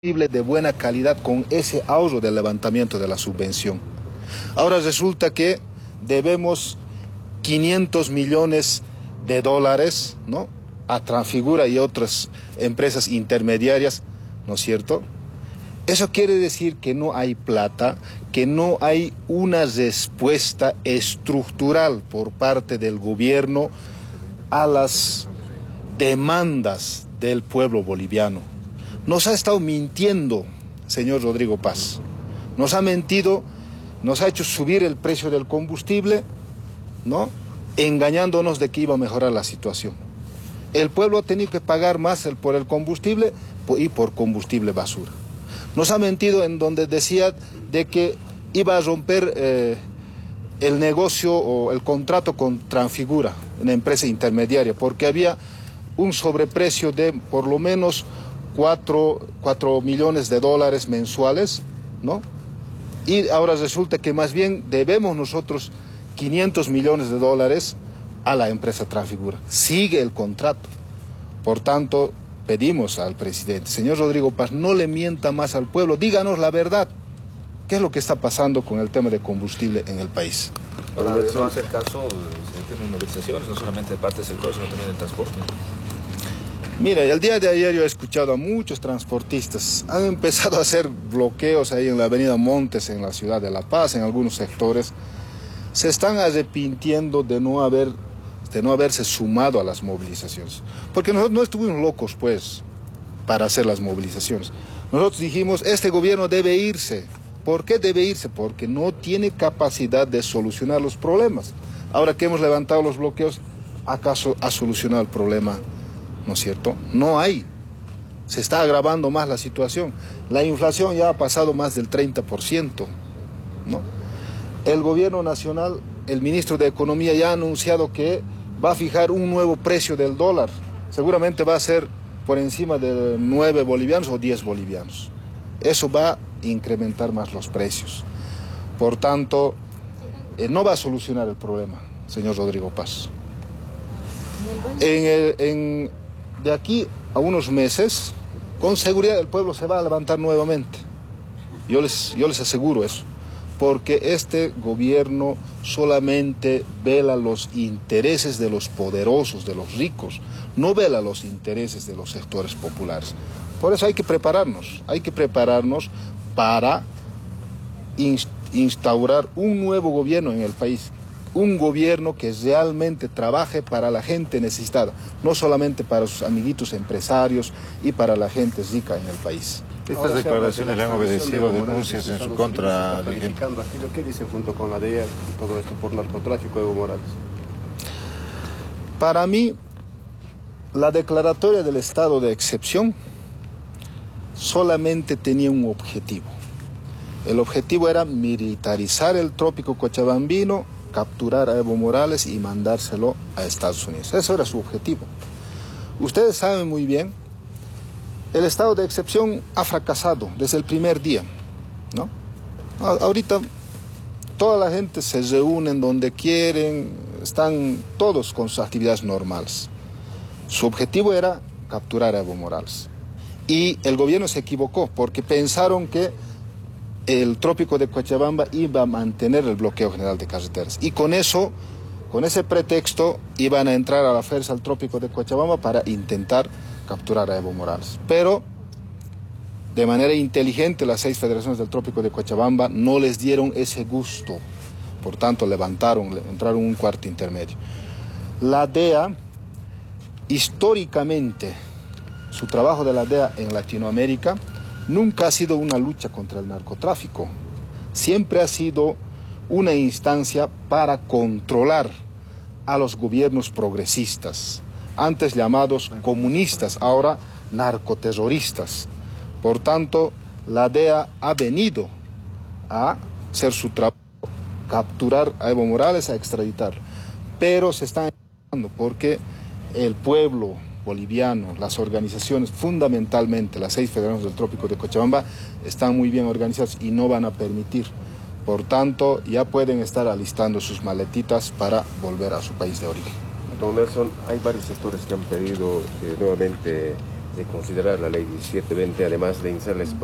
de buena calidad con ese ahorro del levantamiento de la subvención. Ahora resulta que debemos 500 millones de dólares, ¿no?, a Transfigura y otras empresas intermediarias, ¿no es cierto? Eso quiere decir que no hay plata, que no hay una respuesta estructural por parte del gobierno a las demandas del pueblo boliviano. Nos ha estado mintiendo, señor Rodrigo Paz. Nos ha mentido, nos ha hecho subir el precio del combustible, ¿no?, engañándonos de que iba a mejorar la situación. El pueblo ha tenido que pagar más por el combustible y por combustible basura. Nos ha mentido en donde decía de que iba a romper el negocio o el contrato con Transfigura, una empresa intermediaria, porque había un sobreprecio de por lo menos 4 millones de dólares mensuales, ¿no? Y ahora resulta que más bien debemos nosotros 500 millones de dólares a la empresa Transfigura. Sigue el contrato. Por tanto, pedimos al presidente, señor Rodrigo Paz, no le mienta más al pueblo, díganos la verdad. ¿Qué es lo que está pasando con el tema de combustible en el país? Para no hacer caso, se tienen movilizaciones, no solamente de parte del sector, sino también del transporte. Mira, el día de ayer yo he escuchado a muchos transportistas, han empezado a hacer bloqueos ahí en la avenida Montes, en la ciudad de La Paz, en algunos sectores. Se están arrepintiendo de no haberse sumado a las movilizaciones. Porque nosotros no estuvimos locos, pues, para hacer las movilizaciones. Nosotros dijimos, este gobierno debe irse. ¿Por qué debe irse? Porque no tiene capacidad de solucionar los problemas. Ahora que hemos levantado los bloqueos, ¿acaso ha solucionado el problema? ¿No es cierto? No hay. Se está agravando más la situación. La inflación ya ha pasado más del 30%, ¿no? El gobierno nacional, el ministro de Economía ya ha anunciado que va a fijar un nuevo precio del dólar. Seguramente va a ser por encima de 9 bolivianos o 10 bolivianos. Eso va a incrementar más los precios. Por tanto, no va a solucionar el problema, señor Rodrigo Paz. De aquí a unos meses, con seguridad el pueblo se va a levantar nuevamente. Yo les aseguro eso. Porque este gobierno solamente vela los intereses de los poderosos, de los ricos, no vela los intereses de los sectores populares. Por eso hay que prepararnos para instaurar un nuevo gobierno en el país, un gobierno que realmente trabaje para la gente necesitada, no solamente para sus amiguitos empresarios y para la gente rica en el país. Estas declaraciones le han obedecido denuncias en su contra. ¿Qué dice junto con la DEA y todo esto por narcotráfico de Evo Morales? Para mí, la declaratoria del estado de excepción solamente tenía un objetivo. El objetivo era militarizar el trópico cochabambino, capturar a Evo Morales y mandárselo a Estados Unidos. Ese era su objetivo. Ustedes saben muy bien, el estado de excepción ha fracasado desde el primer día, ¿no? Ahorita toda la gente se reúne donde quieren, están todos con sus actividades normales. Su objetivo era capturar a Evo Morales. Y el gobierno se equivocó porque pensaron que el trópico de Cochabamba iba a mantener el bloqueo general de carreteras. Y con eso, con ese pretexto, iban a entrar a la fuerza al trópico de Cochabamba para intentar capturar a Evo Morales. Pero, de manera inteligente, las 6 federaciones del trópico de Cochabamba no les dieron ese gusto. Por tanto, entraron en un cuarto intermedio. La DEA, históricamente, su trabajo de la DEA en Latinoamérica nunca ha sido una lucha contra el narcotráfico. Siempre ha sido una instancia para controlar a los gobiernos progresistas, antes llamados comunistas, ahora narcoterroristas. Por tanto, la DEA ha venido a hacer su trabajo, capturar a Evo Morales, a extraditar. Pero se están porque el pueblo boliviano, las organizaciones, fundamentalmente las 6 federaciones del trópico de Cochabamba, están muy bien organizadas y no van a permitir. Por tanto, ya pueden estar alistando sus maletitas para volver a su país de origen. Don Nelson, hay varios sectores que han pedido nuevamente de considerar la ley 1720, además de iniciarles